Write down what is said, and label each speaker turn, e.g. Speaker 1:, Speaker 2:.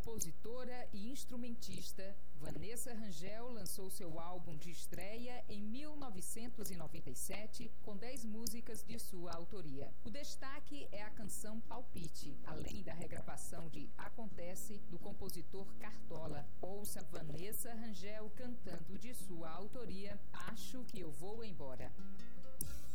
Speaker 1: Compositora e instrumentista, Vanessa Rangel lançou seu álbum de estreia em 1997 com 10 músicas de sua autoria. O destaque é a canção Palpite, além da regravação de Acontece, do compositor Cartola. Ouça Vanessa Rangel cantando de sua autoria Acho que eu vou embora.